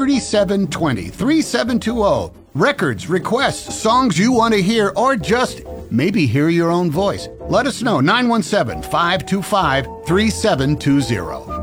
3720 3720. Records, requests, songs you want to hear, or just maybe hear your own voice. Let us know. 917 525 3720.